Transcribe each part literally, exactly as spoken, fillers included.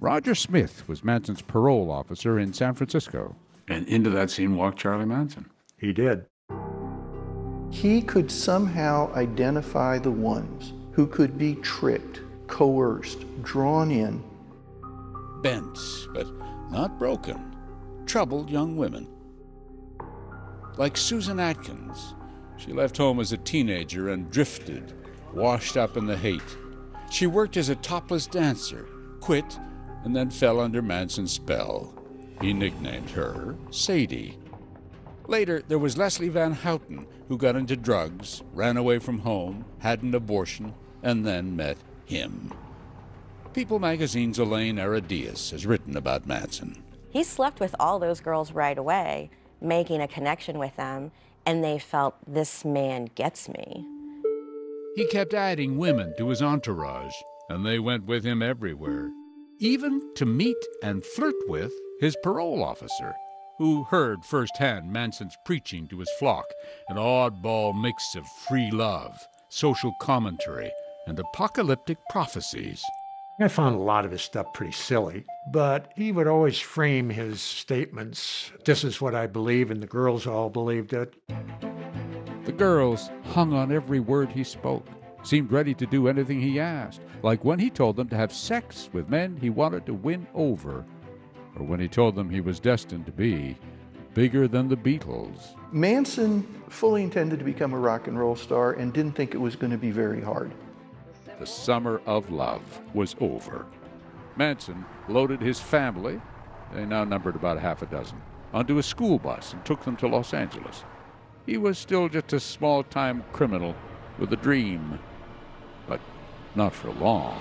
Roger Smith was Manson's parole officer in San Francisco. And into that scene walked Charlie Manson. He did. He could somehow identify the ones who could be tricked, coerced, drawn in. Bent, but not broken. Troubled young women. Like Susan Atkins, she left home as a teenager and drifted, washed up in the hate. She worked as a topless dancer, quit, and then fell under Manson's spell. He nicknamed her Sadie. Later, there was Leslie Van Houten, who got into drugs, ran away from home, had an abortion, and then met him. People magazine's Elaine Aradias has written about Manson. He slept with all those girls right away, making a connection with them, and they felt, this man gets me. He kept adding women to his entourage, and they went with him everywhere, even to meet and flirt with his parole officer, who heard firsthand Manson's preaching to his flock, an oddball mix of free love, social commentary, and apocalyptic prophecies. I found a lot of his stuff pretty silly, but he would always frame his statements, this is what I believe, and the girls all believed it. The girls hung on every word he spoke, seemed ready to do anything he asked, like when he told them to have sex with men he wanted to win over, or when he told them he was destined to be bigger than the Beatles. Manson fully intended to become a rock and roll star and didn't think it was going to be very hard. The summer of love was over. Manson loaded his family, they now numbered about half a dozen, onto a school bus and took them to Los Angeles. He was still just a small-time criminal with a dream, but not for long.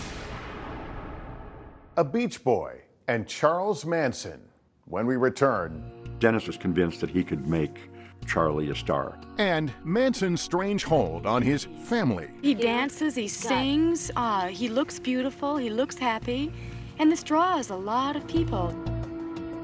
A Beach Boy and Charles Manson. When we return, Dennis was convinced that he could make Charlie a star. And Manson's strange hold on his family. He dances, he sings, uh, he looks beautiful, he looks happy, and this draws a lot of people.